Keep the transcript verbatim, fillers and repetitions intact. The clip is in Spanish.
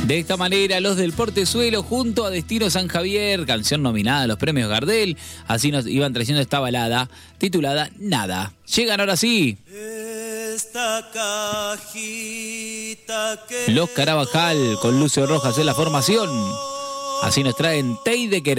De esta manera, los del Portezuelo junto a Destino San Javier, canción nominada a los premios Gardel, así nos iban trayendo esta balada titulada Nada. Llegan ahora sí esta cajita que los Carabajal con Lucio Rojas en la formación. Así nos traen Tey de Querer.